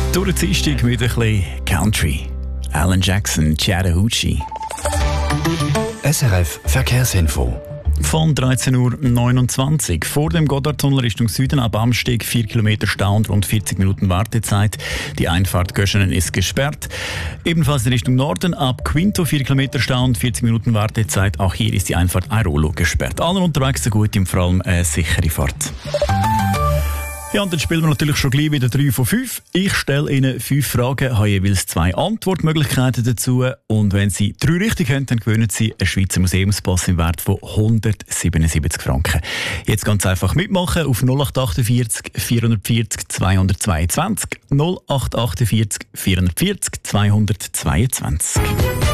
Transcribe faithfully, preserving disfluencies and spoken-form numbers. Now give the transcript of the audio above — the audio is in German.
Durch den Dienstag mit ein bisschen Country. Alan Jackson, Chattahoochee. S R F Verkehrsinfo. Von dreizehn Uhr neunundzwanzig. Vor dem Goddardtunnel Richtung Süden ab Amsteg vier Kilometer Stau und rund vierzig Minuten Wartezeit. Die Einfahrt Göschenen ist gesperrt. Ebenfalls in Richtung Norden ab Quinto vier Kilometer Stau und vierzig Minuten Wartezeit. Auch hier ist die Einfahrt Airolo gesperrt. Allen unterwegs so gut, und vor allem eine sichere Fahrt. Ja, und dann spielen wir natürlich schon gleich wieder drei von fünf. Ich stelle Ihnen fünf Fragen, habe jeweils zwei Antwortmöglichkeiten dazu. Und wenn Sie drei richtig haben, dann gewinnen Sie einen Schweizer Museumspass im Wert von hundertsiebenundsiebzig Franken. Jetzt ganz einfach mitmachen auf null acht achtundvierzig vierhundertvierzig zweihundertzweiundzwanzig null acht achtundvierzig vierhundertvierzig zweihundertzweiundzwanzig.